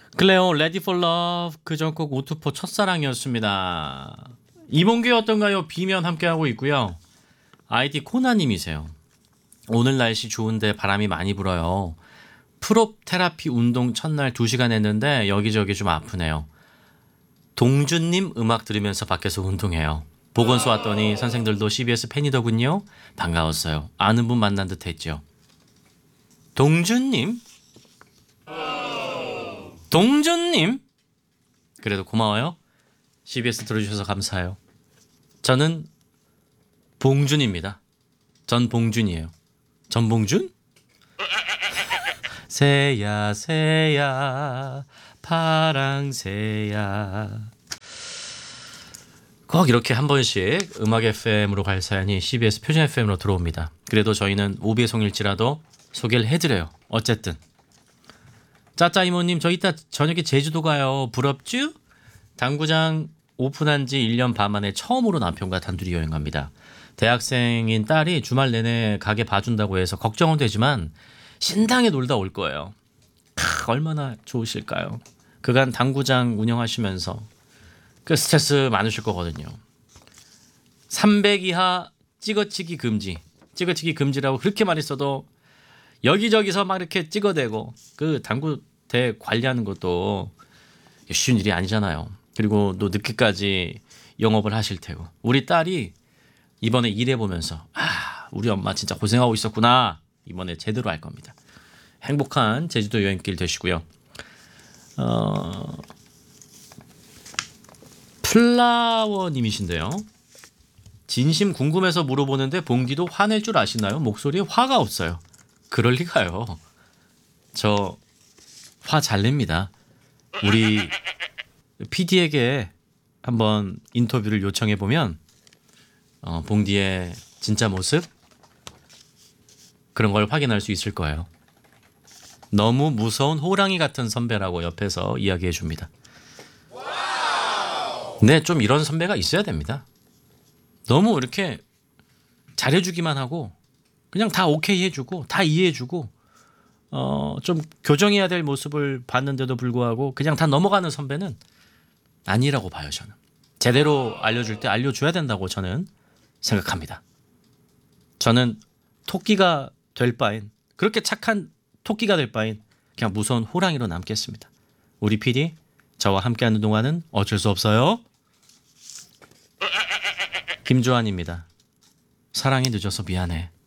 클레오 레디 폴 러브 그 전곡 오투포 첫사랑이었습니다. 이봉규 어떤가요? 비면 함께하고 있고요. 아이디 코나님이세요. 오늘 날씨 좋은데 바람이 많이 불어요. 프롭 테라피 운동 첫날 2시간 했는데 여기저기 좀 아프네요. 동준님 음악 들으면서 밖에서 운동해요. 보건소 왔더니 선생들도 CBS 팬이더군요. 반가웠어요. 아는 분 만난 듯 했죠. 동준님? 동준님? 그래도 고마워요. CBS 들어주셔서 감사해요. 저는 봉준입니다. 전 봉준이에요. 전봉준? 새야 새야 파랑새야. 꼭 이렇게 한 번씩 음악 FM으로 갈 사연이 CBS 표준 FM으로 들어옵니다. 그래도 저희는 오비송일지라도 소개를 해드려요. 어쨌든 짜짜 이모님 저 이따 저녁에 제주도 가요. 부럽쥬? 당구장 오픈한 지 1년 반 만에 처음으로 남편과 단둘이 여행 갑니다. 대학생인 딸이 주말 내내 가게 봐준다고 해서 걱정은 되지만 신나게 놀다 올 거예요. 얼마나 좋으실까요? 그간 당구장 운영하시면서 그 스트레스 많으실 거거든요. 300 이하 찍어치기 금지. 찍어치기 금지라고 그렇게 많이 써도 여기저기서 막 이렇게 찍어대고 그 당구대 관리하는 것도 쉬운 일이 아니잖아요. 그리고 또 늦게까지 영업을 하실 테고. 우리 딸이 이번에 일해보면서 우리 엄마 진짜 고생하고 있었구나. 이번에 제대로 할 겁니다. 행복한 제주도 여행길 되시고요. 플라워님이신데요. 진심 궁금해서 물어보는데 봉디도 화낼 줄 아시나요? 목소리에 화가 없어요. 그럴 리가요. 저 화 잘 냅니다. 우리 PD에게 한번 인터뷰를 요청해 보면 봉디의 진짜 모습 그런 걸 확인할 수 있을 거예요. 너무 무서운 호랑이 같은 선배라고 옆에서 이야기해 줍니다. 네, 좀 이런 선배가 있어야 됩니다. 너무 이렇게 잘해주기만 하고 그냥 다 오케이 해주고 다 이해해주고 좀 교정해야 될 모습을 봤는데도 불구하고 그냥 다 넘어가는 선배는 아니라고 봐요. 저는 제대로 알려줄 때 알려줘야 된다고 저는 생각합니다. 저는 토끼가 될 바엔 그렇게 착한 토끼가 될 바엔 그냥 무서운 호랑이로 남겠습니다. 우리 PD 저와 함께하는 동안은 어쩔 수 없어요. 김조한입니다. 사랑이 늦어서 미안해.